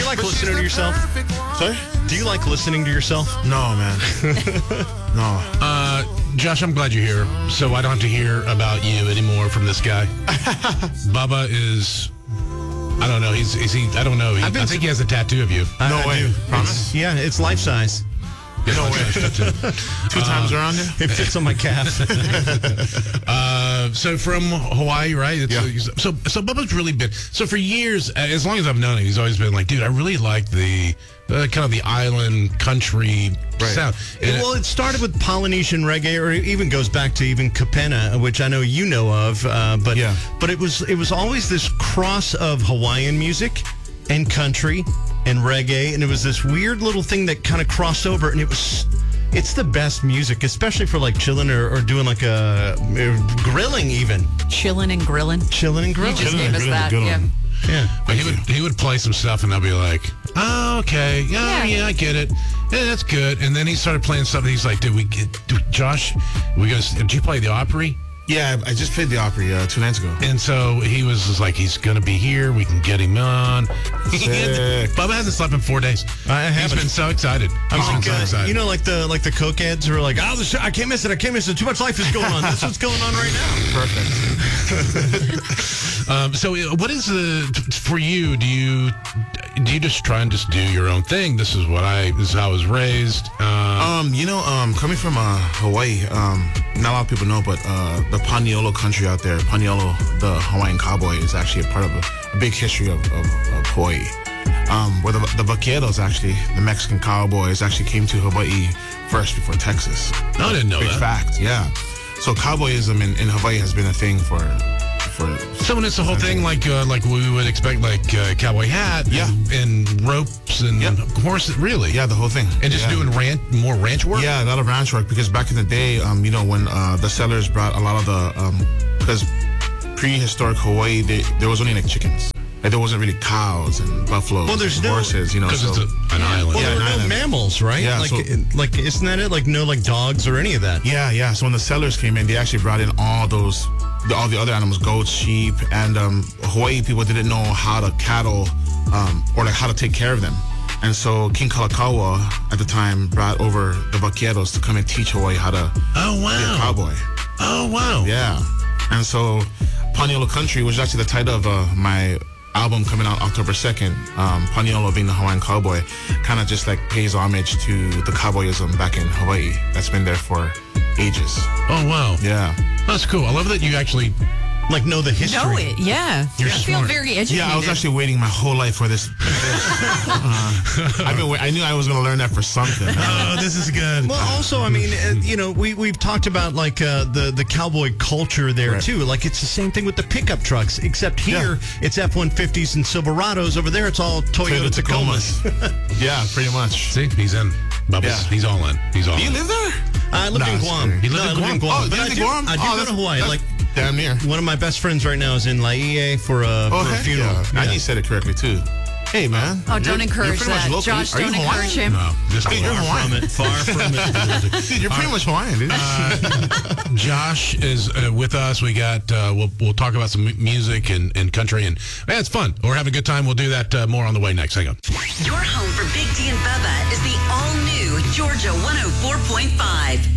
like listening to yourself? Sorry? Do you like listening to yourself? No, man. No. Josh, I'm glad you're here, so I don't have to hear about you anymore from this guy. Bubba is... I don't know. Is he? I don't know. I think he has a tattoo of you. No way. Do. Promise? Yeah, it's life size. No way. 2 times around there? It fits on my calf. So from Hawaii, right? So Bubba's really been... So for years, as long as I've known him, he's always been like, dude, I really like the kind of the island country sound. Well, it started with Polynesian reggae, or it even goes back to even Kapena, which I know you know of. But it was always this cross of Hawaiian music and country and reggae, and it was this weird little thing that kind of crossed over, and it's the best music, especially for like chilling or doing like a grilling even. Chilling and grilling. Chilling and grilling. You just gave us that. Yeah. Yeah. But he would play some stuff, and I'll be like, oh, okay. Yeah, I get it. Yeah, that's good. And then he started playing something. He's like, Josh, did you play the Opry? Yeah, I just played the Opry 2 nights ago. And so he was just like, he's going to be here. We can get him on. Bubba hasn't slept in 4 days. I haven't. He's been so excited. He's been so excited. You know, like the cokeheads who are like, oh, I can't miss it. I can't miss it. Too much life is going on. That's what's going on right now. Perfect. So what is for you? Do you just try and just do your own thing? This is how I was raised. Coming from Hawaii, not a lot of people know, but the Paniolo country out there, Paniolo, the Hawaiian cowboy, is actually a part of a big history of Hawaii. Where the vaqueros, actually, the Mexican cowboys, actually came to Hawaii first before Texas. I didn't know that. Big fact, yeah. So cowboyism in Hawaii has been a thing for. So when it's the whole thing, like we would expect, like cowboy hat, and ropes and horses, really, the whole thing, and just doing more ranch work. Yeah, a lot of ranch work, because back in the day, when the settlers brought a lot of the because prehistoric Hawaii, there was only like chickens. Like, there wasn't really cows and buffaloes. Well, there's horses, because it's an island. Well, there were no mammals, right? Yeah, like isn't that it? Like no, like dogs or any of that. Yeah. So when the settlers came in, they actually brought in all the other animals, goats, sheep, and Hawaii people didn't know how to cattle or like how to take care of them. And so King Kalakaua at the time brought over the vaqueros to come and teach Hawaii how to be a cowboy. Oh, wow. Yeah. And so Paniolo Country, which is actually the title of my album coming out October 2nd, Paniolo being the Hawaiian cowboy, kind of just like pays homage to the cowboyism back in Hawaii that's been there for ages. Oh, wow. Yeah. That's cool. I love that you actually know the history. Know it, yeah. You're I feel smart. very educated. Yeah, I was actually waiting my whole life for this. I knew I was going to learn that for something. Oh, this is good. Well, also, I mean, we've talked about like the cowboy culture there too. Like it's the same thing with the pickup trucks, except here it's F-150s and Silverados. Over there, it's all Toyota Tacomas. Yeah, pretty much. See, he's in. Bubba's. He's all in. He's all Do you in. live there? I lived in Guam. He lived in Guam? Oh, but you I lived do, in Guam? I do go to Hawaii. Like damn near. one of my best friends right now is in Laie for a funeral. Yeah. And you said it correctly too. Hey, man. Oh, don't encourage pretty much that. local. Josh, Are you don't Hawaiian? encourage him. No, just Hey, you're Hawaiian. Far from it. Dude, you're pretty much Hawaiian, dude. Josh is with us. We got we'll talk about some music and country, and man, it's fun. We're having a good time. We'll do that more on the way next. Hang on. Your home for Big D and Bubba is the all-new Georgia 104.5.